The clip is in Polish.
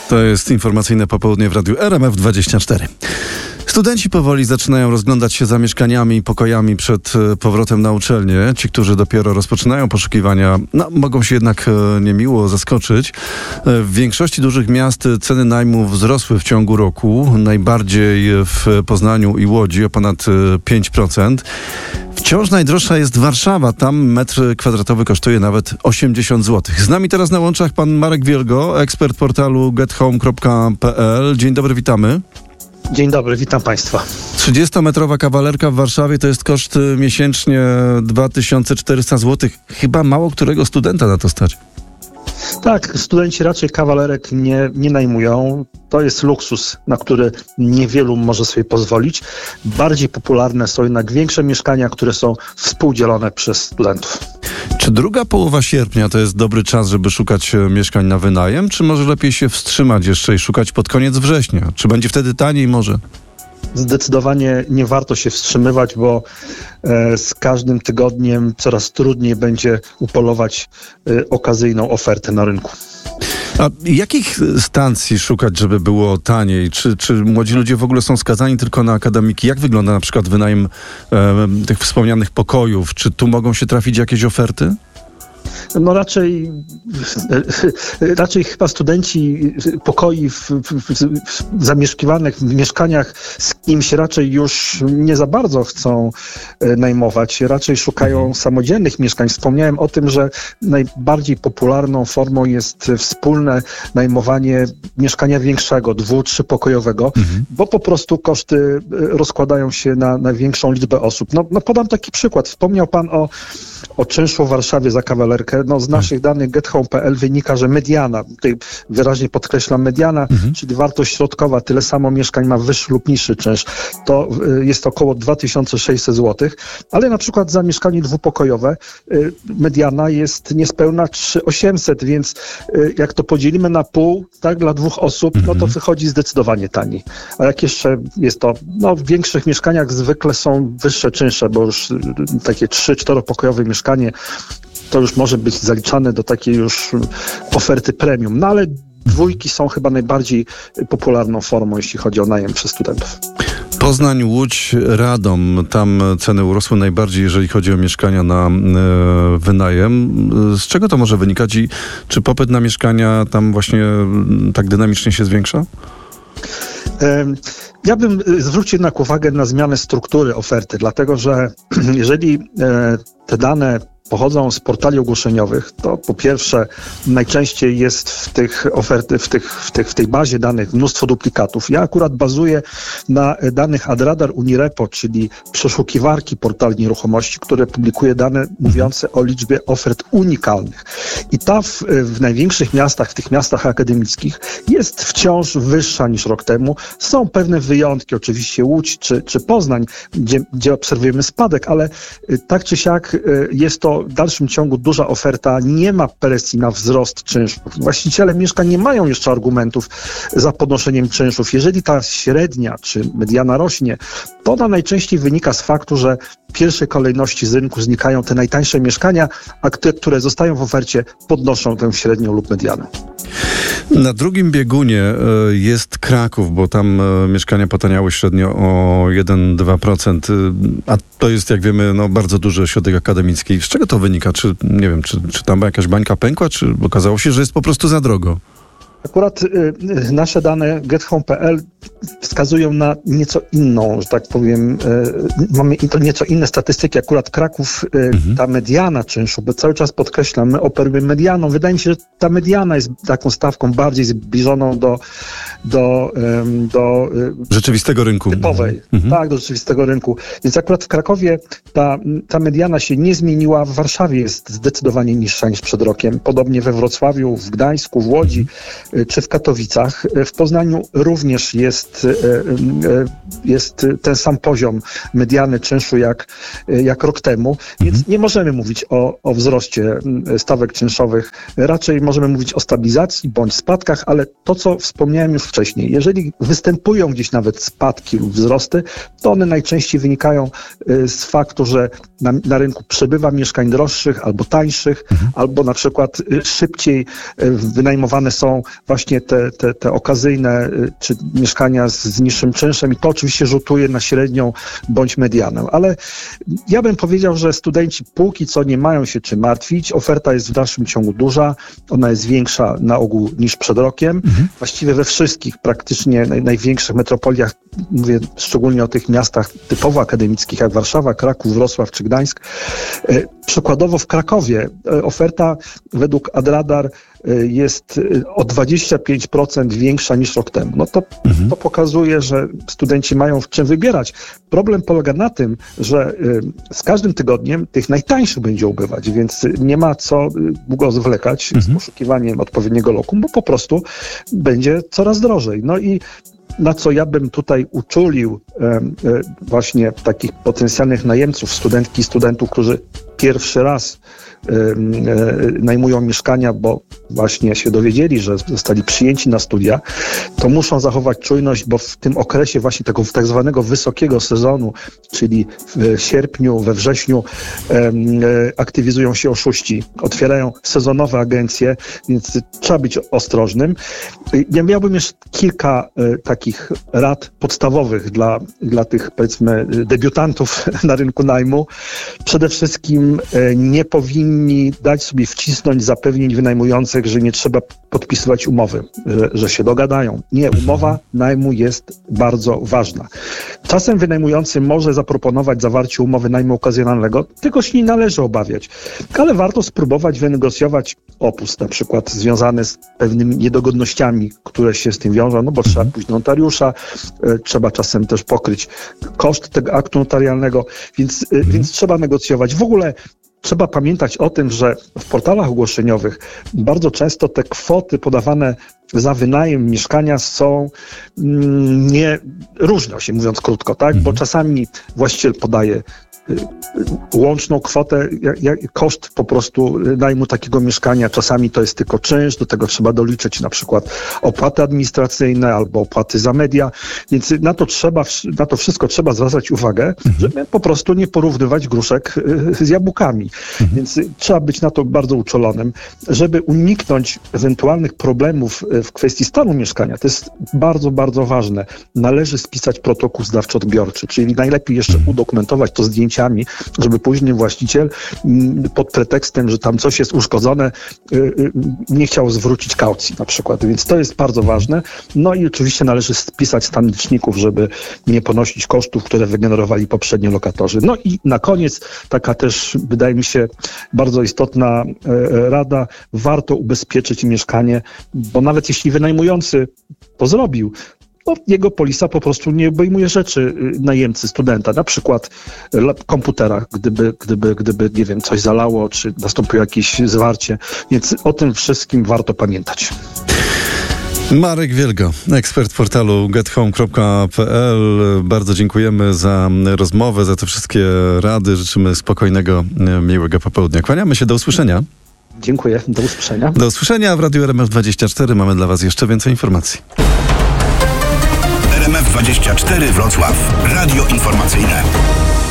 To jest informacyjne popołudnie w Radiu RMF24. Studenci powoli zaczynają rozglądać się za mieszkaniami i pokojami przed powrotem na uczelnię. Ci, którzy dopiero rozpoczynają poszukiwania, mogą się jednak niemiło zaskoczyć. W większości dużych miast ceny najmu wzrosły w ciągu roku. Najbardziej w Poznaniu i Łodzi o ponad 5%. Wciąż najdroższa jest Warszawa. Tam metr kwadratowy kosztuje nawet 80 zł. Z nami teraz na łączach pan Marek Wielgo, ekspert portalu gethome.pl. Dzień dobry, witamy. Dzień dobry, witam Państwa. 30-metrowa kawalerka w Warszawie to jest koszt miesięcznie 2400 zł. Chyba mało którego studenta na to stać. Tak, studenci raczej kawalerek nie najmują. To jest luksus, na który niewielu może sobie pozwolić. Bardziej popularne są jednak większe mieszkania, które są współdzielone przez studentów. Czy druga połowa sierpnia to jest dobry czas, żeby szukać mieszkań na wynajem? Czy może lepiej się wstrzymać jeszcze i szukać pod koniec września? Czy będzie wtedy taniej może? Zdecydowanie nie warto się wstrzymywać, bo z każdym tygodniem coraz trudniej będzie upolować okazyjną ofertę na rynku. A jakich stacji szukać, żeby było taniej? Czy młodzi ludzie w ogóle są skazani tylko na akademiki? Jak wygląda na przykład wynajem tych wspomnianych pokojów? Czy tu mogą się trafić jakieś oferty? No raczej chyba studenci pokoi zamieszkiwanych w mieszkaniach z kimś raczej już nie za bardzo chcą najmować. Raczej szukają samodzielnych mieszkań. Wspomniałem o tym, że najbardziej popularną formą jest wspólne najmowanie mieszkania większego, 2-3-pokojowego, bo po prostu koszty rozkładają się na większą liczbę osób. No podam taki przykład. Wspomniał pan o czynszu w Warszawie za kawalerkę. Z naszych danych gethome.pl wynika, że mediana, tutaj wyraźnie podkreślam mediana, czyli wartość środkowa, tyle samo mieszkań ma wyższy lub niższy czynsz. To jest około 2600 zł, ale na przykład za mieszkanie dwupokojowe mediana jest niespełna 3800, więc jak to podzielimy na pół, tak, dla dwóch osób, to wychodzi zdecydowanie taniej. A jak jeszcze jest to, w większych mieszkaniach zwykle są wyższe czynsze, bo już takie 3-4-pokojowe mieszkanie to już może być zaliczane do takiej już oferty premium. Ale dwójki są chyba najbardziej popularną formą, jeśli chodzi o najem przez studentów. Poznań, Łódź, Radom. Tam ceny urosły najbardziej, jeżeli chodzi o mieszkania na wynajem. Z czego to może wynikać i czy popyt na mieszkania tam właśnie tak dynamicznie się zwiększa? Ja bym zwrócił jednak uwagę na zmianę struktury oferty, dlatego że jeżeli te dane pochodzą z portali ogłoszeniowych, to po pierwsze najczęściej jest w tej bazie danych mnóstwo duplikatów. Ja akurat bazuję na danych Adradar Unirepo, czyli przeszukiwarki portali nieruchomości, które publikuje dane mówiące o liczbie ofert unikalnych. I ta w największych miastach, w tych miastach akademickich jest wciąż wyższa niż rok temu. Są pewne wyjątki, oczywiście Łódź czy Poznań, gdzie obserwujemy spadek, ale tak czy siak jest to w dalszym ciągu duża oferta, nie ma presji na wzrost czynszów. Właściciele mieszkań nie mają jeszcze argumentów za podnoszeniem czynszów. Jeżeli ta średnia czy mediana rośnie, to ona najczęściej wynika z faktu, że w pierwszej kolejności z rynku znikają te najtańsze mieszkania, a te, które zostają w ofercie, podnoszą tę średnią lub medianę. Na drugim biegunie jest Kraków, bo tam mieszkania potaniały średnio o 1-2%, a to jest, jak wiemy, bardzo duży ośrodek akademicki. Z czego to wynika? Czy tam jakaś bańka pękła, czy okazało się, że jest po prostu za drogo? Akurat nasze dane gethome.pl wskazują na nieco inną, że tak powiem, mamy nieco inne statystyki. Akurat Kraków, ta mediana czynszu, bo cały czas podkreślam, my operujemy medianą. Wydaje mi się, że ta mediana jest taką stawką bardziej zbliżoną do rzeczywistego rynku. Typowej. Tak, do rzeczywistego rynku. Więc akurat w Krakowie ta mediana się nie zmieniła. W Warszawie jest zdecydowanie niższa niż przed rokiem. Podobnie we Wrocławiu, w Gdańsku, w Łodzi czy w Katowicach. W Poznaniu również jest ten sam poziom mediany czynszu jak rok temu, więc nie możemy mówić o wzroście stawek czynszowych. Raczej możemy mówić o stabilizacji bądź spadkach, ale to, co wspomniałem już wcześniej, jeżeli występują gdzieś nawet spadki lub wzrosty, to one najczęściej wynikają z faktu, że na rynku przebywa mieszkań droższych albo tańszych, albo na przykład szybciej wynajmowane są właśnie te okazyjne, czy mieszkania z niższym czynszem i to oczywiście rzutuje na średnią bądź medianę. Ale ja bym powiedział, że studenci póki co nie mają się czym martwić. Oferta jest w dalszym ciągu duża, ona jest większa na ogół niż przed rokiem. Właściwie we wszystkich praktycznie największych metropoliach, mówię szczególnie o tych miastach typowo akademickich jak Warszawa, Kraków, Wrocław czy Gdańsk. Przykładowo w Krakowie oferta według Adradar jest o 25% większa niż rok temu. No to pokazuje, że studenci mają w czym wybierać. Problem polega na tym, że z każdym tygodniem tych najtańszych będzie ubywać, więc nie ma co długo zwlekać z poszukiwaniem odpowiedniego lokum, bo po prostu będzie coraz drożej. No i na co ja bym tutaj uczulił właśnie takich potencjalnych najemców, studentki i studentów, którzy pierwszy raz najmują mieszkania, bo właśnie się dowiedzieli, że zostali przyjęci na studia, to muszą zachować czujność, bo w tym okresie właśnie tego tak zwanego wysokiego sezonu, czyli w sierpniu, we wrześniu aktywizują się oszuści, otwierają sezonowe agencje, więc trzeba być ostrożnym. Ja miałbym jeszcze kilka takich rad podstawowych dla tych, powiedzmy, debiutantów na rynku najmu. Przede wszystkim nie powinni dać sobie wcisnąć zapewnień wynajmujących, że nie trzeba podpisywać umowy, że się dogadają. Nie, umowa najmu jest bardzo ważna. Czasem wynajmujący może zaproponować zawarcie umowy najmu okazjonalnego, tego się nie należy obawiać, ale warto spróbować wynegocjować opust, na przykład związany z pewnymi niedogodnościami, które się z tym wiążą, no bo trzeba pójść do notariusza, trzeba czasem też pokryć koszt tego aktu notarialnego, więc trzeba negocjować. W ogóle trzeba pamiętać o tym, że w portalach ogłoszeniowych bardzo często te kwoty podawane za wynajem mieszkania są różnią się, mówiąc krótko, tak? Bo czasami właściciel podaje łączną kwotę, koszt po prostu najmu takiego mieszkania. Czasami to jest tylko czynsz, do tego trzeba doliczyć na przykład opłaty administracyjne albo opłaty za media, więc na to wszystko trzeba zwracać uwagę, żeby po prostu nie porównywać gruszek z jabłkami. Więc trzeba być na to bardzo uczolonym, żeby uniknąć ewentualnych problemów w kwestii stanu mieszkania. To jest bardzo, bardzo ważne. Należy spisać protokół zdawczo-odbiorczy, czyli najlepiej jeszcze udokumentować to zdjęciami, żeby później właściciel pod pretekstem, że tam coś jest uszkodzone, nie chciał zwrócić kaucji na przykład, więc to jest bardzo ważne. No i oczywiście należy spisać stan liczników, żeby nie ponosić kosztów, które wygenerowali poprzedni lokatorzy. No i na koniec taka też, wydaje mi się, bardzo istotna rada, warto ubezpieczyć mieszkanie, bo nawet jeśli wynajmujący to zrobił, jego polisa po prostu nie obejmuje rzeczy najemcy, studenta, na przykład komputera, gdyby nie wiem, coś zalało, czy nastąpiło jakieś zwarcie, więc o tym wszystkim warto pamiętać. Marek Wielgo, ekspert portalu gethome.pl. Bardzo dziękujemy za rozmowę, za te wszystkie rady. Życzymy spokojnego, miłego popołudnia. Kłaniamy się, do usłyszenia. Dziękuję, do usłyszenia. Do usłyszenia w Radiu RMF24. Mamy dla Was jeszcze więcej informacji. RMF24 Wrocław. Radio informacyjne.